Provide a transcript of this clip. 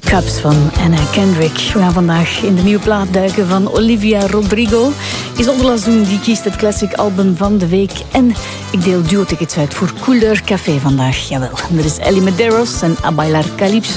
Cups van Anna Kendrick. We gaan vandaag in de nieuwe plaat duiken van Olivia Rodrigo. Isolde Lazoen die kiest het classic album van de week. En ik deel duo-tickets uit voor Couleur Café vandaag. Jawel, er is Ellie Medeiros en A Bailar Calypso.